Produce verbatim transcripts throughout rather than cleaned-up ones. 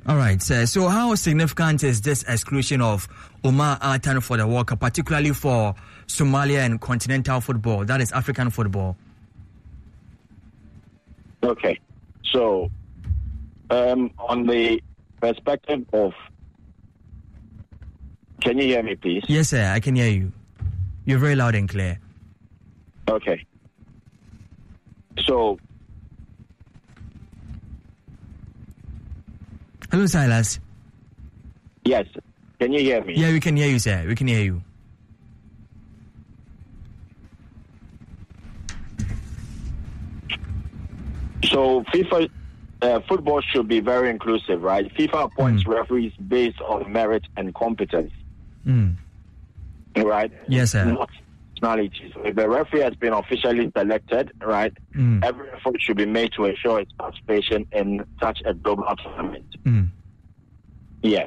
All right, sir. So how significant is this exclusion of Omar Artan for the World Cup, particularly for Somalia and continental football, that is African football? Okay. So um, on the perspective of... Can you hear me, please? Yes, sir. I can hear you. You're very loud and clear. Okay. So... Hello, Silas. Yes. Can you hear me? Yeah, we can hear you, sir. We can hear you. So FIFA uh, football should be very inclusive, right? FIFA appoints mm. referees based on merit and competence. Mm. Right? Yes, sir. Not nationality. So if the referee has been officially selected, right, mm. every effort should be made to ensure its participation in such a global tournament. Mm. Yes.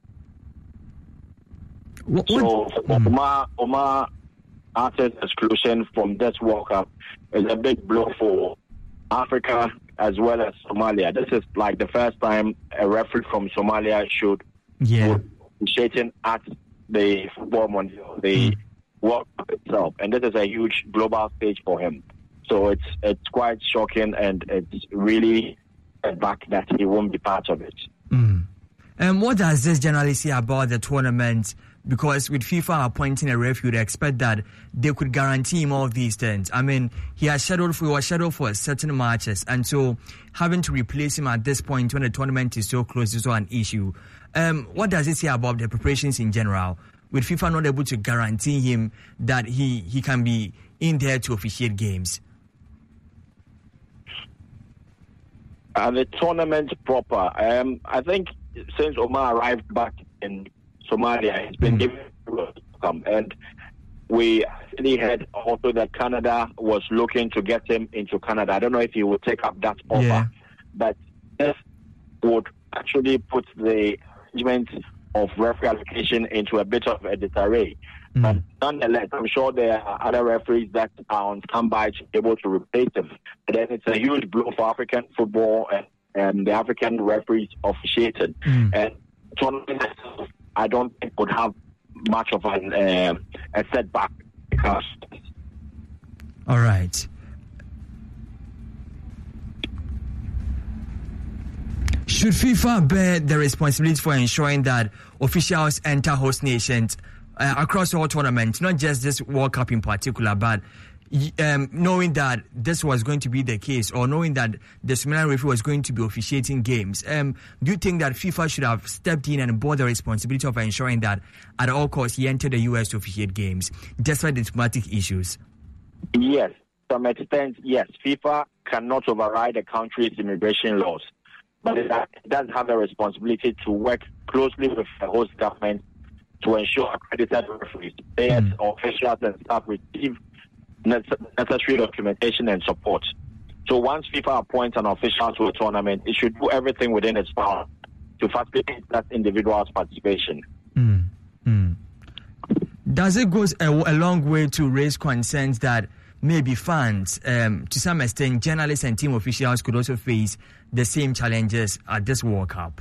What, so what? Mm. Omar Omar Artan's exclusion from this World Cup is a big blow for Africa as well as Somalia. This is like the first time a referee from Somalia should yeah. be officiating at the football mondial, the mm. World Cup itself, and this is a huge global stage for him. So it's it's quite shocking, and it's really a back that he won't be part of it. Mm. And what does this generally say about the tournament? Because with FIFA appointing a referee, you'd expect that they could guarantee him all of these things. I mean, he has scheduled for, he was scheduled for certain matches, and so having to replace him at this point when the tournament is so close is also an issue. Um, what does it say about the preparations in general? With FIFA not able to guarantee him that he, he can be in there to officiate games? Uh, the tournament proper, um, I think since Omar arrived back in Somalia, he's been mm. given to come, and we actually heard also that Canada was looking to get him into Canada. I don't know if he would take up that offer, yeah. but this would actually put the arrangement of referee allocation into a bit of a disarray. Mm. But nonetheless, I'm sure there are other referees that are on standby to be able to replace him. But then it's a huge blow for African football and, and the African referees officiating. Mm. And tournament, I don't think would have much of an, uh, a setback because. All right. Should FIFA bear the responsibility for ensuring that officials enter host nations uh, across all tournaments, not just this World Cup in particular, but um, knowing that this was going to be the case, or knowing that the Somalian referee was going to be officiating games? Um, do you think that FIFA should have stepped in and bore the responsibility of ensuring that at all costs he entered the U S to officiate games, despite the diplomatic issues? Yes, to some extent, yes. FIFA cannot override a country's immigration laws, but it does have a responsibility to work closely with the host government to ensure accredited referees, players, mm. officials, and staff receive necessary documentation and support. So once FIFA appoints an official to a tournament, it should do everything within its power to facilitate that individual's participation. Mm. Mm. Does it go a, a long way to raise concerns that maybe fans, um, to some extent, journalists and team officials could also face the same challenges at this World Cup?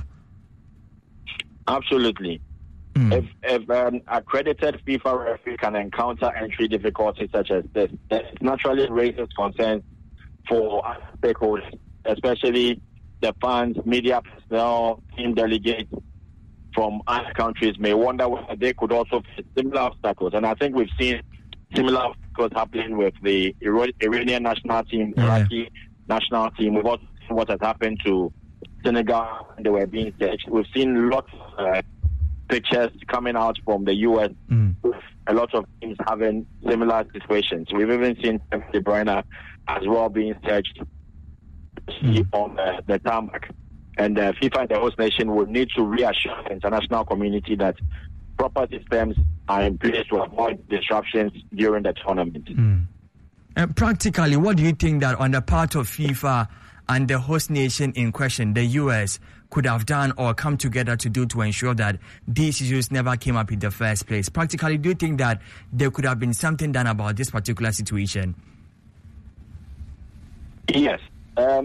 Absolutely. Mm. If, if an accredited FIFA referee can encounter entry difficulties such as this, it naturally raises concerns for stakeholders, especially the fans, media personnel, team delegates from other countries may wonder whether they could also face similar obstacles. And I think we've seen similar obstacles happening with the Iranian national team, yeah. Iraqi national team. We've also seen what has happened to Senegal when they were being searched. We've seen lots of uh, pictures coming out from the U S mm. with a lot of teams having similar situations. We've even seen De Bruyne as well being searched mm. on uh, the tarmac. And uh, FIFA and the host nation would need to reassure the international community that proper systems are in place to avoid disruptions during the tournament. Mm. And practically, what do you think that on the part of FIFA and the host nation in question, the U S, could have done or come together to do to ensure that these issues never came up in the first place? Practically, do you think that there could have been something done about this particular situation? Yes. Um,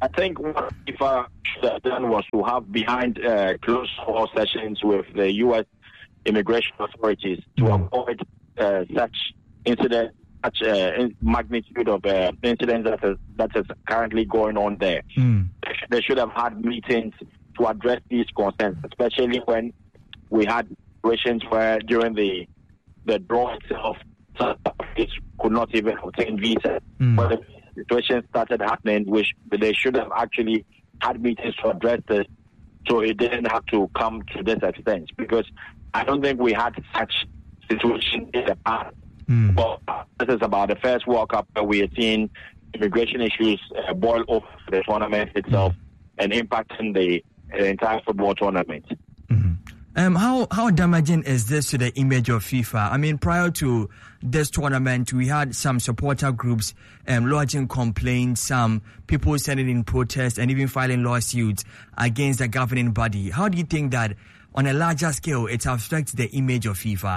I think what FIFA should have done was to have behind uh, closed door sessions with the U S immigration authorities to mm. avoid uh, such incident, such uh, magnitude of uh, incidents that is, that is currently going on there. Mm. They should have had meetings to address these concerns, especially when we had situations where during the the draw itself, some athletes could not even obtain visas. Mm. When the situation started happening, which they should have actually had meetings to address this, so it didn't have to come to this extent. Because I don't think we had such situation in the past. Mm. But this is about the first World Cup where we are seeing immigration issues uh, boil over the tournament itself and impacting the, the entire football tournament. Mm-hmm. Um, how how damaging is this to the image of FIFA? I mean, prior to this tournament, we had some supporter groups um, lodging complaints, some people sending in protests and even filing lawsuits against the governing body. How do you think that, on a larger scale, it affects the image of FIFA?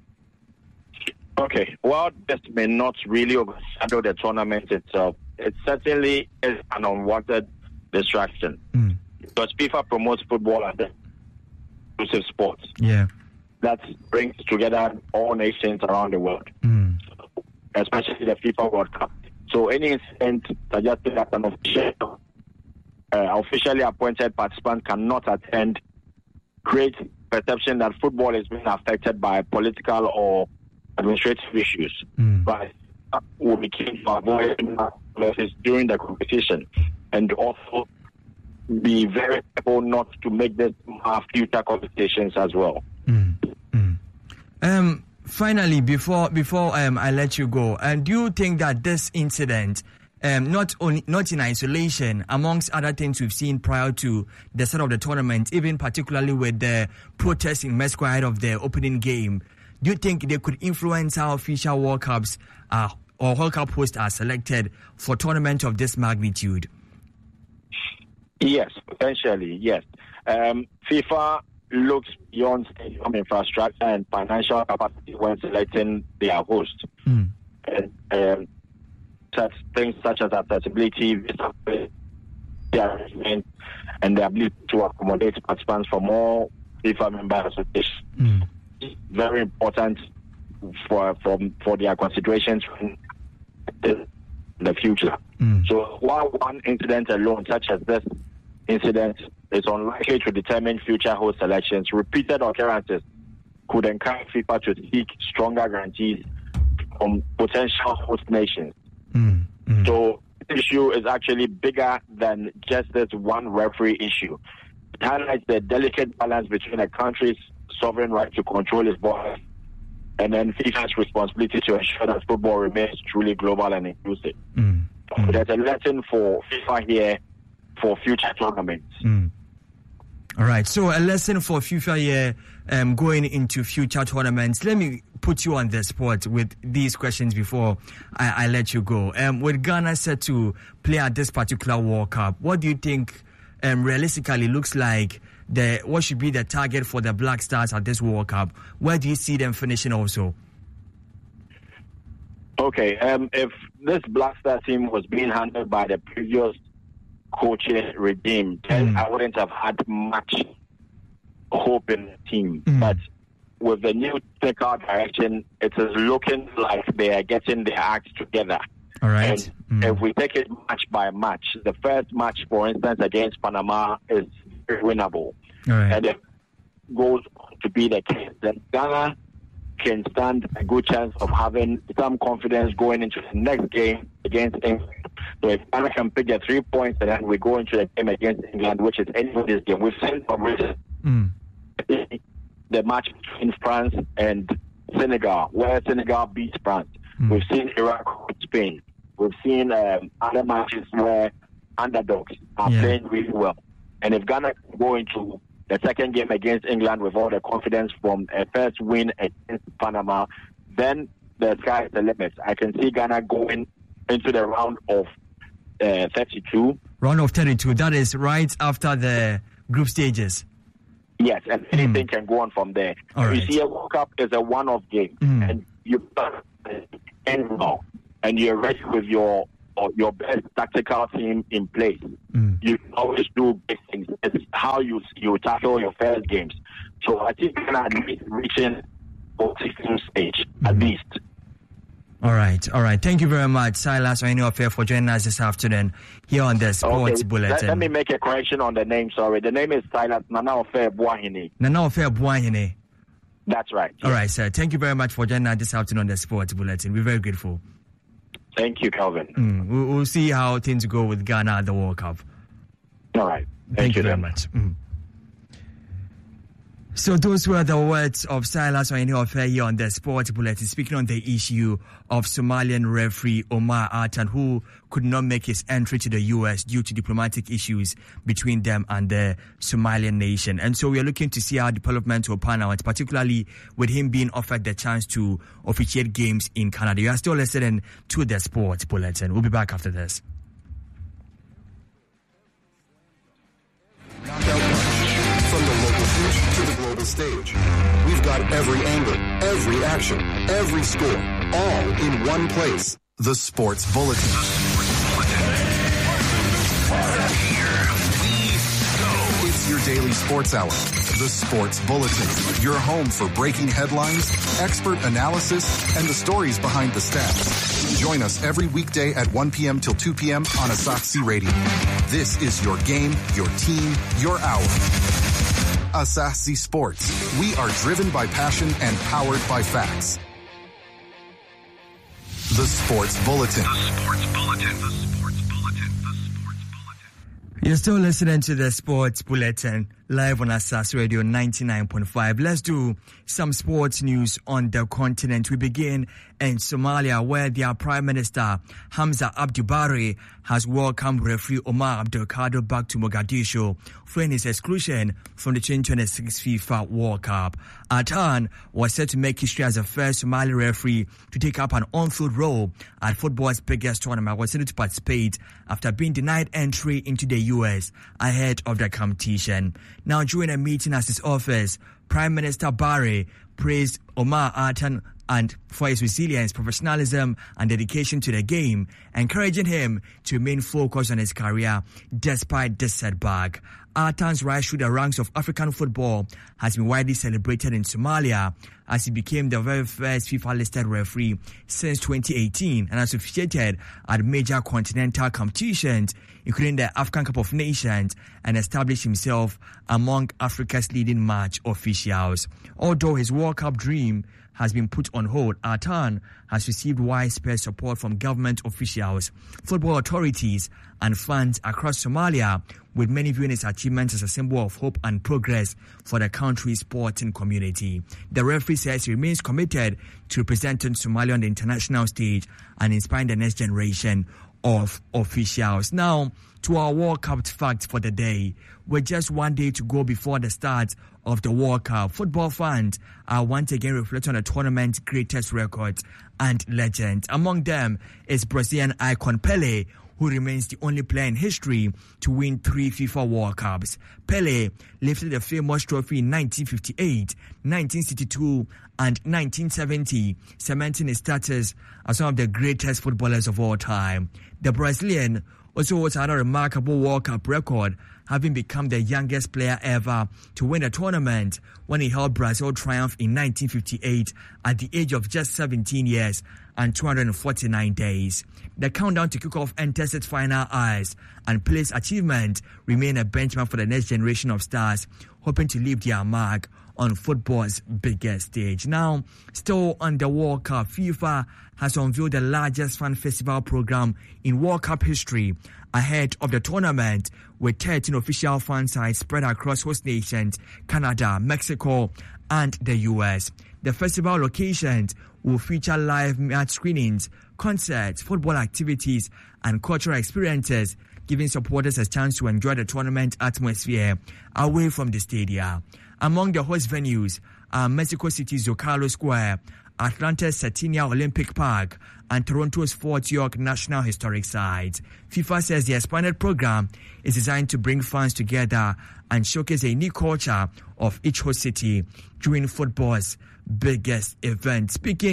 Okay, well, this may not really overshadow the tournament itself. It certainly is an unwanted distraction mm. because FIFA promotes football as an inclusive sport. Yeah, that brings together all nations around the world, mm. especially the FIFA World Cup. So any incident suggesting that an official, uh, officially appointed participant cannot attend creates perception that football is being affected by political or administrative issues. Mm. But uh, we'll be keen to avoid losses during the competition and also be very careful not to make this our future competitions as well. Mm. Mm. Um, finally, before before um, I let you go, and do you think that this incident, um, not only not in isolation, amongst other things we've seen prior to the start of the tournament, even particularly with the protests in Mexico ahead of the opening game, do you think they could influence how future World Cups uh, or World Cup hosts are selected for tournament of this magnitude? Yes, potentially, yes. Um, FIFA looks beyond stadium infrastructure and financial capacity when selecting their host. Mm. And um, such things such as accessibility, their arrangement, and the ability to accommodate participants from all FIFA member associations. Mm. Very important for for for their considerations in the future. Mm. So while one incident alone, such as this incident, is unlikely to determine future host selections, repeated occurrences could encourage FIFA to seek stronger guarantees from potential host nations. Mm. Mm. So the issue is actually bigger than just this one referee issue. It highlights the delicate balance between a country's sovereign right to control its borders and then FIFA's responsibility to ensure that football remains truly global and inclusive. Mm. Mm. There's a lesson for FIFA here for future tournaments. Mm. All right, so a lesson for FIFA here um, going into future tournaments. Let me put you on the spot with these questions before I, I let you go. Um, with Ghana set to play at this particular World Cup, what do you think um, realistically looks like the what should be the target for the Black Stars at this World Cup? Where do you see them finishing also? Okay, um, if this Black Star team was being handled by the previous coaching regime, then mm. I wouldn't have had much hope in the team. Mm. But with the new technical direction, it is looking like they are getting their acts together. All right. And mm. if we take it match by match, the first match, for instance, against Panama is very winnable. All right. And if it goes on to be the case, then Ghana can stand a good chance of having some confidence going into the next game against England. So if Ghana can pick the three points and then we go into the game against England, which is anybody's game, we've seen mm. the match between France and Senegal, where Senegal beats France. Mm. We've seen Iraq with Spain. We've seen um, other matches where underdogs are yeah. playing really well. And if Ghana can go into the second game against England with all the confidence from a first win against Panama, then the sky is the limit. I can see Ghana going into the round of uh, thirty-two. Round of thirty-two, that is right after the group stages. Yes, and anything mm. can go on from there. All you right. see, a World Cup is a one-off game, mm. and you end now, and you're ready with your or your best tactical team in place. Mm. You can always do big things. It's how you you tackle your first games. So I think Ghana needs reaching for sixteenth stage mm. at least. All right, all right. Thank you very much, Silas Oyeneofe, for joining us this afternoon here on the Sports okay. Bulletin. Let, let me make a correction on the name. Sorry, the name is Silas Nanaofe Boahene. Nanaofe Boahene. That's right. All yes. right, sir. Thank you very much for joining us this afternoon on the Sports Bulletin. We're very grateful. Thank you, Calvin. Mm, we'll, we'll see how things go with Ghana at the World Cup. All right. Thank, Thank you, you very much. Mm. So those were the words of Silas Oyeneofe here on the Sports Bulletin, speaking on the issue of Somalian referee Omar Artan, who could not make his entry to the U S due to diplomatic issues between them and the Somalian nation. And so we are looking to see how development will pan out, particularly with him being offered the chance to officiate games in Canada. You are still listening to the Sports Bulletin. We'll be back after this. From the local pitch to the global stage, we've got every angle, every action, every score, all in one place. The Sports Bulletin. The Sports Bulletin. Here we go. It's your daily sports hour. The Sports Bulletin. Your home for breaking headlines, expert analysis, and the stories behind the stats. Join us every weekday at one p.m. till two p.m. on Asaxi Radio. This is your game, your team, your hour. Asaxi Sports. We are driven by passion and powered by facts. The Sports Bulletin. The Sports Bulletin. The Sports Bulletin. The Sports Bulletin. You're still listening to the Sports Bulletin live on Asas Radio ninety-nine point five. Let's do some sports news on the continent. We begin in Somalia, where their Prime Minister Hamza Abdi Barre has welcomed referee Omar Abdelkader back to Mogadishu following his exclusion from the twenty twenty-six FIFA World Cup. Artan was set to make history as the first Somali referee to take up an on-field role at football's biggest tournament. Was set to participate after being denied entry into the U S ahead of the competition. Now, during a meeting at his office, Prime Minister Barre praised Omar Artan and for his resilience, professionalism, and dedication to the game, encouraging him to remain focused on his career despite this setback. Artan's rise through the ranks of African football has been widely celebrated in Somalia as he became the very first FIFA-listed referee since twenty eighteen and has officiated at major continental competitions, including the African Cup of Nations, and established himself among Africa's leading match officials. Although his World Cup dream has been put on hold, Artan has received widespread support from government officials, football authorities, and fans across Somalia, with many viewing his achievements as a symbol of hope and progress for the country's sporting community. The referee says he remains committed to representing Somalia on the international stage and inspiring the next generation of officials. Now, to our World Cup facts for the day. With just one day to go before the start of the World Cup, football fans are once again reflecting on the tournament's greatest records and legends. Among them is Brazilian icon Pelé, who remains the only player in history to win three FIFA World Cups. Pelé lifted the famous trophy in nineteen fifty-eight, nineteen sixty-two, and nineteen seventy, cementing his status as one of the greatest footballers of all time. The Brazilian also holds another remarkable World Cup record, having become the youngest player ever to win a tournament when he helped Brazil triumph in nineteen fifty-eight at the age of just seventeen years and two hundred forty-nine days. The countdown to kick off enters its final hours, and Pelé's achievement remain a benchmark for the next generation of stars hoping to leave their mark on football's biggest stage. Now, still on the World Cup, FIFA has unveiled the largest fan festival program in World Cup history ahead of the tournament, with thirteen official fan sites spread across host nations, Canada, Mexico, and the U S. The festival locations will feature live match screenings, concerts, football activities, and cultural experiences, giving supporters a chance to enjoy the tournament atmosphere away from the stadia. Among the host venues are Mexico City's Zocalo Square, Atlanta's Sardinia Olympic Park, and Toronto's Fort York National Historic Site. FIFA says the expanded program is designed to bring fans together and showcase a unique culture of each host city during football's biggest event. Speaking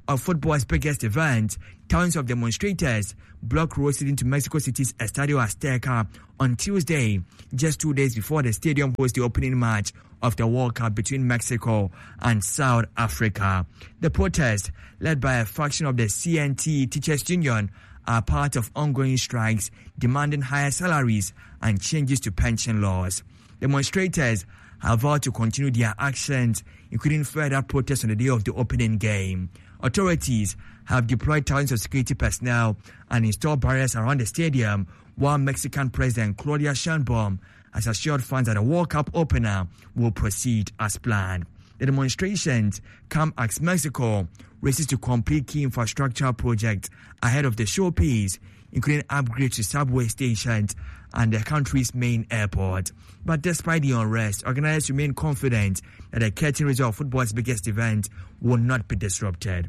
of football's biggest event, thousands of demonstrators blocked roads into Mexico City's Estadio Azteca on Tuesday, just two days before the stadium hosts the opening match of the World Cup between Mexico and South Africa. The protest, led by a faction of the C N T Teachers Union, are part of ongoing strikes demanding higher salaries and changes to pension laws. Demonstrators have vowed to continue their actions, including further protests on the day of the opening game. Authorities have deployed thousands of security personnel and installed barriers around the stadium, while Mexican President Claudia Sheinbaum has assured fans that the World Cup opener will proceed as planned. The demonstrations come as Mexico races to complete key infrastructure projects ahead of the showpiece, including upgrades to subway stations and the country's main airport. But despite the unrest, organizers remain confident that the curtain raiser of football's biggest event will not be disrupted.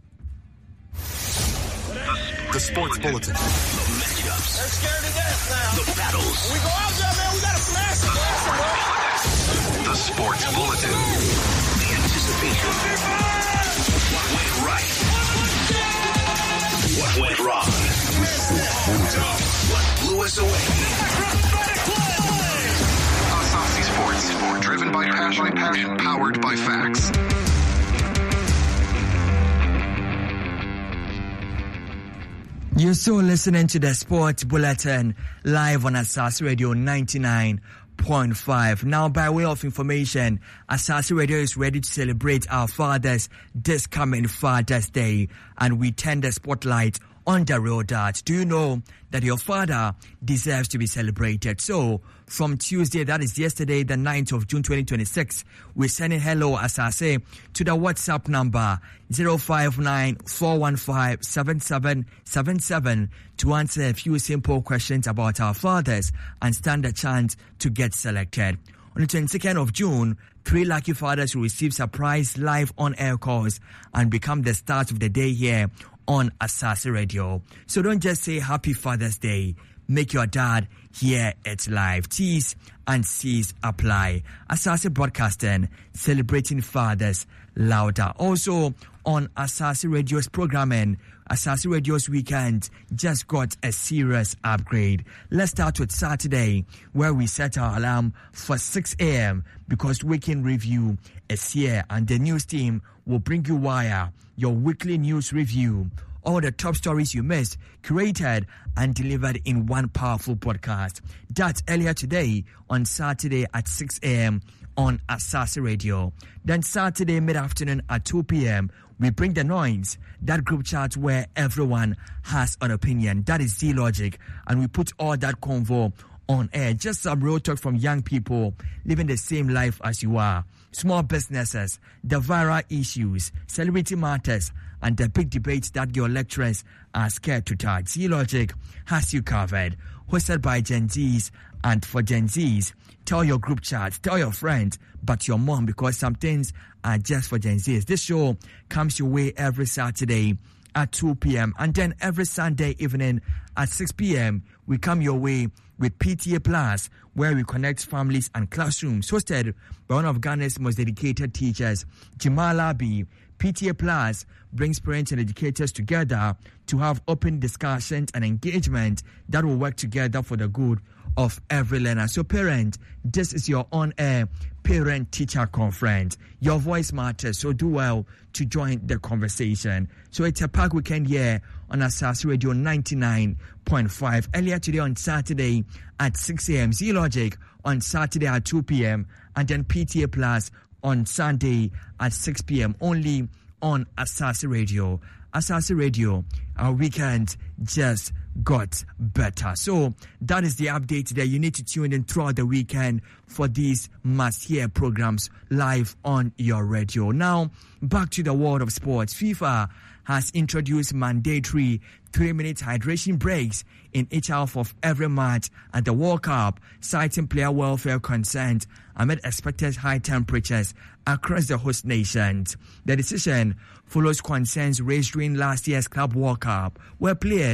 The Sports Bulletin. The matchups. They're scared to death now. The battles. We go out there, man. We got to smash them. Smash them, The Sports Bulletin. The anticipation. What went right? What went wrong? What blew us away? Asasi Sports. Driven by passion, passion, powered by facts. You're still listening to the Sports Bulletin live on Asasi Radio ninety-nine point five. Now, by way of information, Asasi Radio is ready to celebrate our fathers this coming Father's Day, and we turn the spotlight on the real dad. Do you know that your father deserves to be celebrated? So, from Tuesday, that is yesterday, the ninth of June twenty twenty-six, we're sending hello, Asase, to the WhatsApp number zero five nine four one five seven seven seven seven to answer a few simple questions about our fathers and stand a chance to get selected. On the twenty-second of June, three lucky fathers will receive surprise live on-air calls and become the stars of the day here on Asasi Radio. So don't just say Happy Father's Day. Make your dad hear it live. T's and C's apply. Asasi Broadcasting, celebrating fathers louder. Also on Asasi Radio's programming, Asasi Radio's weekend just got a serious upgrade. Let's start with Saturday, where we set our alarm for six a.m. because Weekend Review is here, and the news team will bring you Wire, your weekly news review. All the top stories you missed, curated and delivered in one powerful podcast. That's earlier today on Saturday at six a.m. on Asasi Radio. Then Saturday mid-afternoon at two p.m., we bring the noise, that group chat where everyone has an opinion. That is Z-Logic, and we put all that convo on air. Just some real talk from young people living the same life as you are. Small businesses, the viral issues, celebrity matters, and the big debates that your lecturers are scared to touch. Z-Logic has you covered. Hosted by Gen Zs and for Gen Zs. Tell your group chats, tell your friends, but your mom, because some things are just for Gen Zs. This show comes your way every Saturday at two p.m. and then every Sunday evening at six p.m. we come your way with P T A Plus, where we connect families and classrooms, hosted by one of Ghana's most dedicated teachers, Jamal Abi. P T A Plus brings parents and educators together to have open discussions and engagement that will work together for the good of every learner. So parent, this is your on-air parent-teacher conference. Your voice matters, so do well to join the conversation. So it's a packed weekend here on Asasi Radio ninety-nine point five. Earlier today on Saturday at six a.m. Z-Logic on Saturday at two p.m. and then P T A Plus on Sunday at six p.m. only on Asasi Radio. Asasi Radio, our weekend just got better. So that is the update that you need to tune in throughout the weekend for these must-hear programs live on your radio. Now, back to the world of sports. FIFA has introduced mandatory three-minute hydration breaks in each half of every match at the World Cup, citing player welfare concerns amid expected high temperatures across the host nations. The decision follows concerns raised during last year's Club World Cup, where players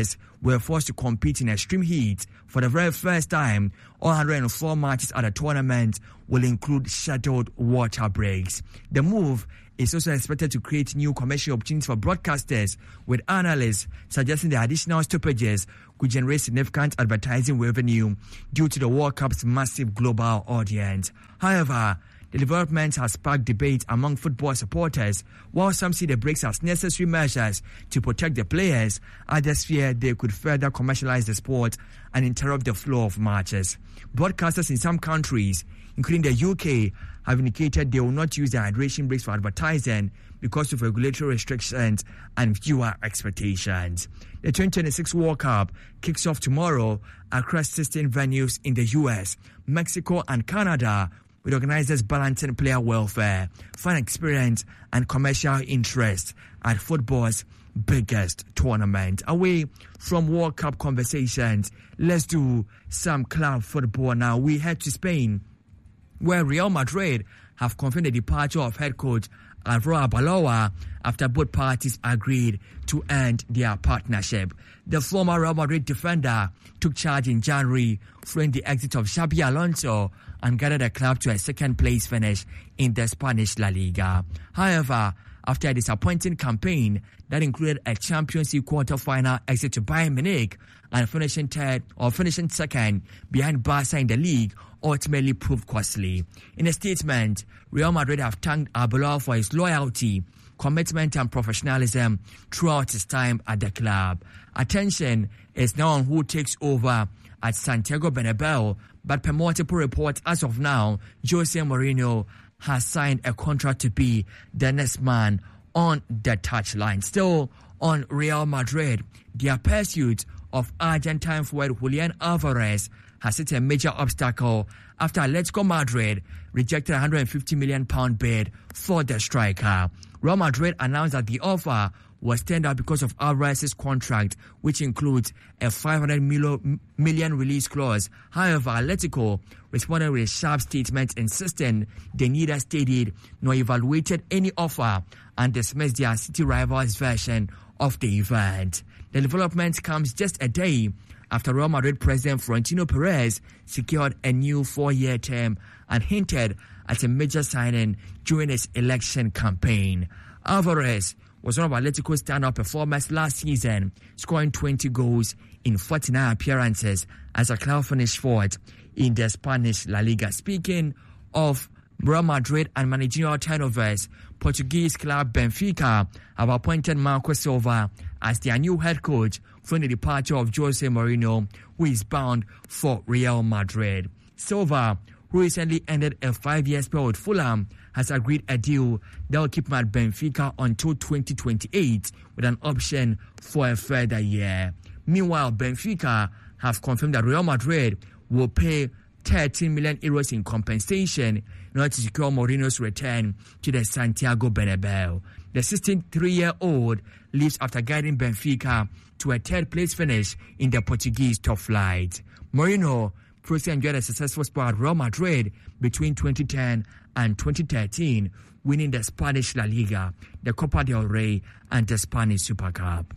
were forced to compete in extreme heat for the very first time. All one hundred four matches at the tournament will include scheduled water breaks. The move is also expected to create new commercial opportunities for broadcasters, with analysts suggesting the additional stoppages could generate significant advertising revenue due to the World Cup's massive global audience. However, the development has sparked debate among football supporters. While some see the breaks as necessary measures to protect the players, others fear they could further commercialize the sport and interrupt the flow of matches. Broadcasters in some countries, including the U K, have indicated they will not use the hydration breaks for advertising because of regulatory restrictions and viewer expectations. The twenty twenty-six World Cup kicks off tomorrow across sixteen venues in the U S, Mexico and Canada, with organizers balancing player welfare, fan experience and commercial interest at football's biggest tournament. Away from World Cup conversations, let's do some club football now. We head to Spain, where Real Madrid have confirmed the departure of head coach Alvaro Arbeloa after both parties agreed to end their partnership. The former Real Madrid defender took charge in January following the exit of Xabi Alonso and guided the club to a second-place finish in the Spanish La Liga. However, after a disappointing campaign that included a Champions League quarter-final exit to Bayern Munich and finishing third or finishing second behind Barca in the league, ultimately proved costly. In a statement, Real Madrid have thanked Arbeloa for his loyalty, commitment and professionalism throughout his time at the club. Attention is now on who takes over at Santiago Bernabeu, but per multiple reports as of now, Jose Mourinho has signed a contract to be the next man on the touchline. Still on Real Madrid, their pursuit of Argentine forward Julian Alvarez has hit a major obstacle after Atletico Madrid rejected a one hundred fifty million pounds bid for the striker. Real Madrid announced that the offer was turned out because of Alvarez's contract, which includes a five hundred million release clause. However, Atletico responded with a sharp statement insisting they neither studied nor evaluated any offer and dismissed their city rivals' version of the event. The development comes just a day after Real Madrid president Florentino Perez secured a new four-year term and hinted at a major signing during his election campaign. Alvarez was one of Atletico's standout performers last season, scoring twenty goals in forty-nine appearances as a club finished fourth in the Spanish La Liga. Speaking of Real Madrid and managerial turnovers, Portuguese club Benfica have appointed Marco Silva as their new head coach from the departure of Jose Mourinho, who is bound for Real Madrid. Silva, who recently ended a five-year spell with Fulham, has agreed a deal that will keep him at Benfica until twenty twenty-eight with an option for a further year. Meanwhile, Benfica have confirmed that Real Madrid will pay thirteen million euros in compensation in order to secure Mourinho's return to the Santiago Bernabeu. The sixty-three-year-old leaves after guiding Benfica to a third-place finish in the Portuguese top flight. Mourinho previously enjoyed a successful spell at Real Madrid between twenty ten and twenty thirteen, winning the Spanish La Liga, the Copa del Rey, and the Spanish Super Cup.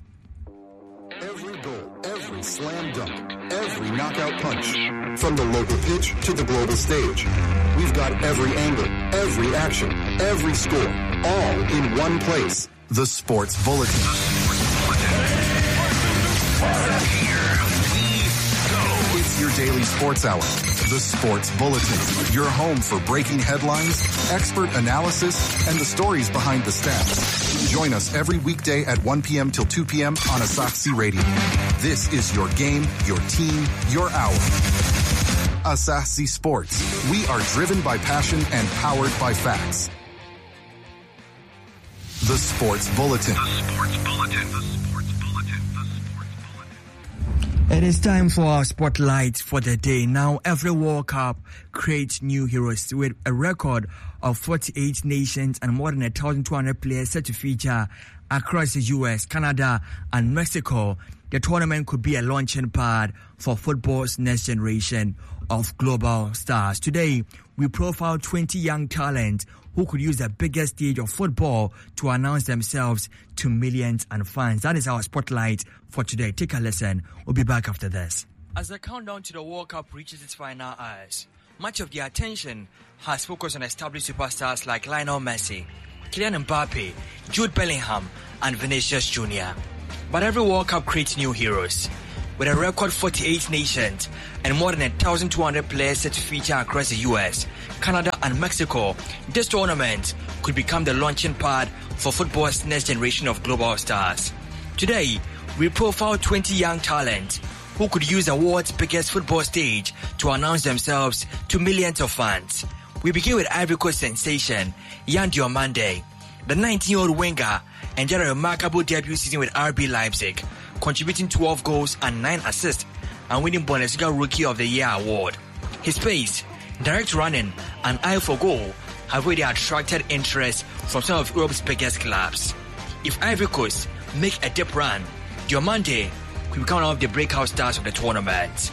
Every goal, every slam dunk, every knockout punch. From the local pitch to the global stage. We've got every angle, every action, every score, all in one place. The Sports Bulletin. It's your daily sports hour. The Sports Bulletin. Your home for breaking headlines, expert analysis, and the stories behind the stats. Join us every weekday at one p.m. till two p.m. on Asahi Radio. This is your game, your team, your hour. Asahi Sports. We are driven by passion and powered by facts. The Sports Bulletin. The Sports Bulletin. The Sports Bulletin. The Sports Bulletin. It is time for our spotlight for the day. Now, every World Cup creates new heroes with a record of forty-eight nations and more than one thousand two hundred players set to feature across the U S, Canada, and Mexico. the tournament could be a launching pad for football's next generation of global stars. Today, we profile twenty young talents who could use the biggest stage of football to announce themselves to millions and fans. That is our spotlight for today. Take a listen. We'll be back after this. As the countdown to the World Cup reaches its final hours, much of the attention has focused on established superstars like Lionel Messi, Kylian Mbappe, Jude Bellingham, and Vinicius Junior But every World Cup creates new heroes. With a record forty-eight nations and more than one thousand two hundred players set to feature across the U S, Canada and Mexico, this tournament could become the launching pad for football's next generation of global stars. Today, we profile twenty young talents who could use the world's biggest football stage to announce themselves to millions of fans. We begin with Ivory Coast sensation Yan Diomande. The nineteen-year-old winger enjoyed a remarkable debut season with R B Leipzig, contributing twelve goals and nine assists and winning Bundesliga Rookie of the Year award. His pace, direct running, and eye for goal have already attracted interest from some of Europe's biggest clubs. If Ivory Coast make a deep run, Diomande could become one of the breakout stars of the tournament.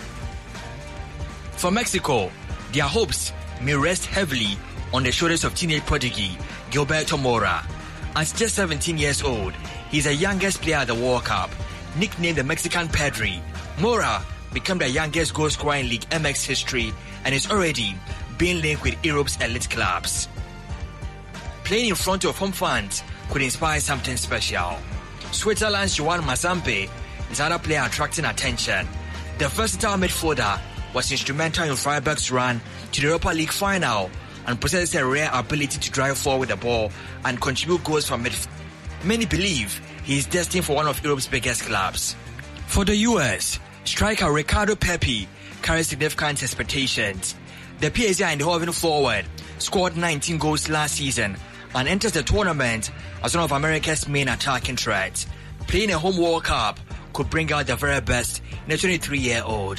For Mexico, their hopes may rest heavily on the shoulders of teenage prodigy Gilberto Mora. At just seventeen years old, he is the youngest player at the World Cup. Nicknamed the Mexican Pedri, Mora became the youngest goal scorer in League M X history and is already being linked with Europe's elite clubs. Playing in front of home fans could inspire something special. Switzerland's Joan Mazampe is another player attracting attention. The versatile midfielder was instrumental in Freiburg's run to the Europa League final and possesses a rare ability to drive forward with the ball and contribute goals from midfield. Many believe he is destined for one of Europe's biggest clubs. For the U S, striker Ricardo Pepi carries significant expectations. The P S G Eindhoven forward scored nineteen goals last season and enters the tournament as one of America's main attacking threats. Playing a home World Cup could bring out the very best in a twenty-three-year-old.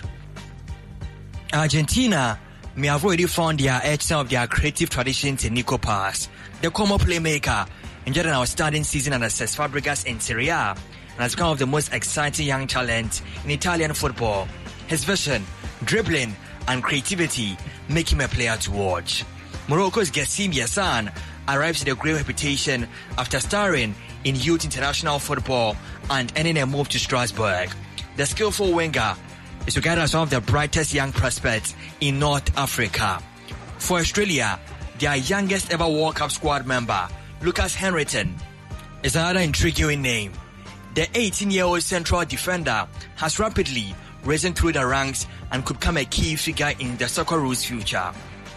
Argentina may have already found their edge some of their creative traditions in Nico Paz. The Como playmaker enjoyed an outstanding season at the Cesc Fabregas in Serie A and has become one of the most exciting young talents in Italian football. His vision, dribbling, and creativity make him a player to watch. Morocco's Gassim Yassan arrives with a great reputation after starring in youth international football and earning a move to Strasbourg. The skillful winger is regarded as one of the brightest young prospects in North Africa. For Australia, their youngest ever World Cup squad member, Lucas Henriton, is another intriguing name. The eighteen-year-old central defender has rapidly risen through the ranks and could become a key figure in the Socceroos' future.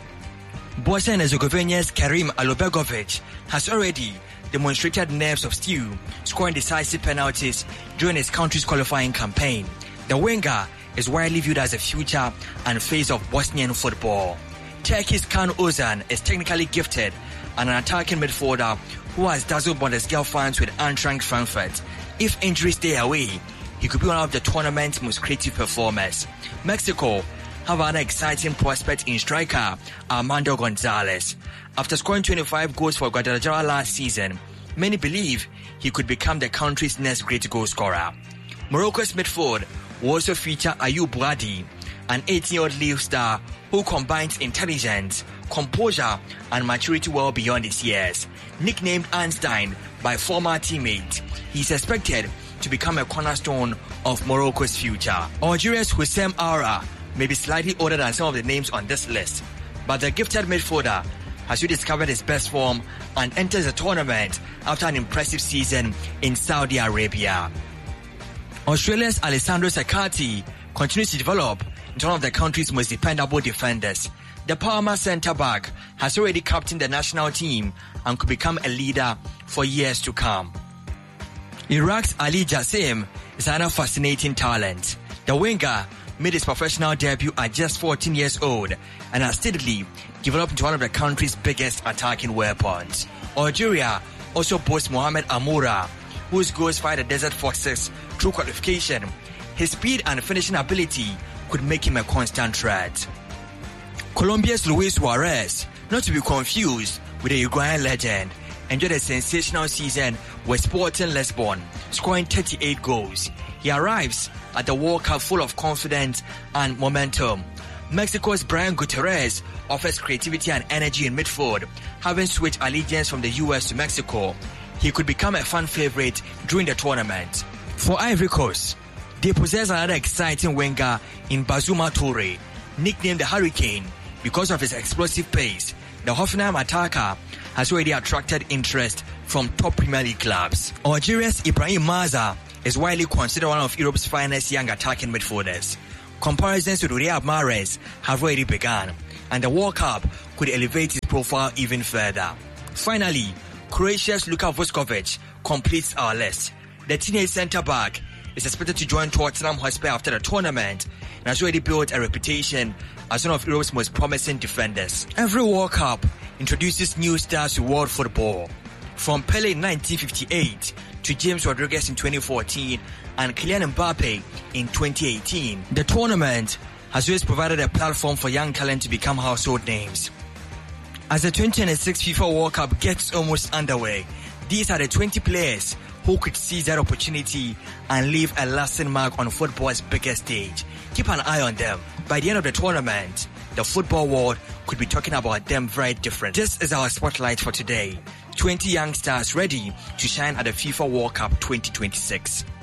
Bosnia and Herzegovina's Kerim Alobegovic has already demonstrated nerves of steel, scoring decisive penalties during his country's qualifying campaign. The winger is widely viewed as a future and face of Bosnian football. Turkey's Kan Ozan is technically gifted and an attacking midfielder who has dazzled Bundesliga fans with Eintracht Frankfurt. If injuries stay away, he could be one of the tournament's most creative performers. Mexico have an exciting prospect in striker Armando Gonzalez. After scoring twenty-five goals for Guadalajara last season, many believe he could become the country's next great goal scorer. Morocco's midfield will also feature Ayoub Brady, an eighteen-year-old Lille star who combines intelligence, composure, and maturity well beyond his years. Nicknamed Einstein by former teammates, he is expected to become a cornerstone of Morocco's future. Algeria's Houssem Aouar may be slightly older than some of the names on this list, but the gifted midfielder has rediscovered his best form and enters the tournament after an impressive season in Saudi Arabia. Australia's Alessandro Sakati continues to develop into one of the country's most dependable defenders. The Parma centre-back has already captained the national team and could become a leader for years to come. Iraq's Ali Jassim is another fascinating talent. The winger made his professional debut at just fourteen years old and has steadily developed into one of the country's biggest attacking weapons. Algeria also boasts Mohamed Amoura, whose goals fired the Desert Foxes through qualification. His speed and finishing ability could make him a constant threat. Colombia's Luis Suarez, not to be confused with the Uruguayan legend, enjoyed a sensational season with Sporting Lisbon, scoring thirty-eight goals. He arrives at the World Cup full of confidence and momentum. Mexico's Brian Gutierrez offers creativity and energy in midfield. Having switched allegiance from the U S to Mexico, he could become a fan favorite during the tournament. For Ivory Coast, they possess another exciting winger in Bazuma Toure, nicknamed the Hurricane because of his explosive pace. The Hoffenheim attacker has already attracted interest from top Premier League clubs. Algeria's Ibrahim Maza is widely considered one of Europe's finest young attacking midfielders. Comparisons with Riyad Mahrez have already begun, and the World Cup could elevate his profile even further. Finally, Croatia's Luka Vuskovic completes our list. The teenage centre-back is expected to join Tottenham Hotspur after the tournament and has already built a reputation as one of Europe's most promising defenders. Every World Cup introduces new stars to world football. From Pele in nineteen fifty-eight to James Rodriguez in twenty fourteen and Kylian Mbappe in twenty eighteen, the tournament has always provided a platform for young talent to become household names. As the twenty twenty-six FIFA World Cup gets almost underway, these are the twenty players who could seize that opportunity and leave a lasting mark on football's biggest stage. Keep an eye on them. By the end of the tournament, the football world could be talking about them very different. This is our spotlight for today. twenty young stars ready to shine at the FIFA World Cup twenty twenty-six.